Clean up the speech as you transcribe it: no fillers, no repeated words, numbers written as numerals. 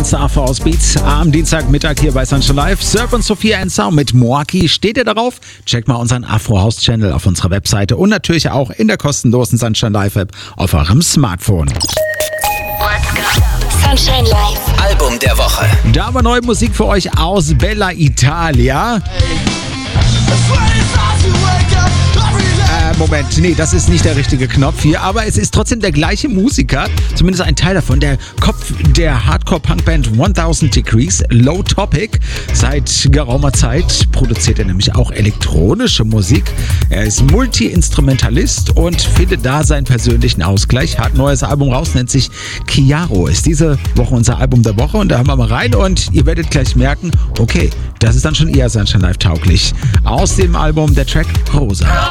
feinste AV-Beats am Dienstagmittag hier bei Sunshine Live. Surf und Sophia and Sound mit Moaki. Steht ihr darauf? Checkt mal unseren Afro-House-Channel auf unserer Webseite und natürlich auch in der kostenlosen Sunshine Live-App auf eurem Smartphone. Let's go. Sunshine Live. Album der Woche. Da haben wir neue Musik für euch aus Bella Italia. Moment, nee, das ist nicht der richtige Knopf hier, aber es ist trotzdem der gleiche Musiker, zumindest ein Teil davon, der Kopf der Hardcore-Punk-Band 1000 Degrees, Low Topic. Seit geraumer Zeit produziert er nämlich auch elektronische Musik. Er ist Multi-Instrumentalist und findet da seinen persönlichen Ausgleich. Hat ein neues Album raus, nennt sich Chiaro. Ist diese Woche unser Album der Woche und da haben wir mal rein und ihr werdet gleich merken, okay, das ist dann schon eher Sunshine Live tauglich. Aus dem Album der Track Rosa.